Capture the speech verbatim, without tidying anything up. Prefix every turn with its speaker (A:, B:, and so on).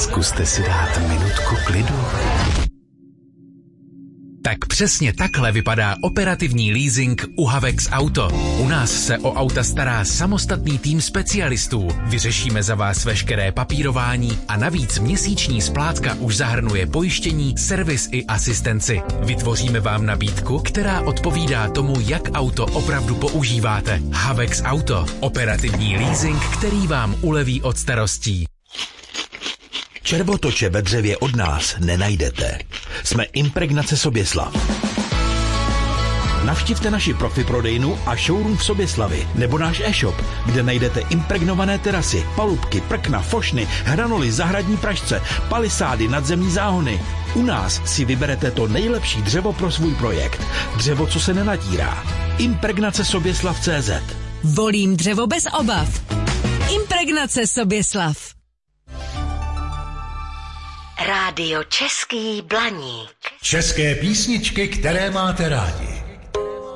A: Zkuste si dát minutku klidu. Tak přesně takhle vypadá operativní leasing u Havex Auto. U nás se o auta stará samostatný tým specialistů. Vyřešíme za vás veškeré papírování a navíc měsíční splátka už zahrnuje pojištění, servis i asistenci. Vytvoříme vám nabídku, která odpovídá tomu, jak auto opravdu používáte. Havex Auto. Operativní leasing, který vám uleví od starostí.
B: Červotoče ve dřevě od nás nenajdete. Jsme Impregnace Soběslav. Navštivte naši profi prodejnu a showroom v Soběslavi nebo náš e-shop, kde najdete impregnované terasy, palubky, prkna, fošny, hranoly, zahradní pražce, palisády, nadzemní záhony. U nás si vyberete to nejlepší dřevo pro svůj projekt. Dřevo, co se nenatírá. Impregnace Soběslav tečka cé zet.
C: Volím dřevo bez obav. Impregnace Soběslav.
D: Rádio Český Blaník.
E: České písničky, které máte rádi.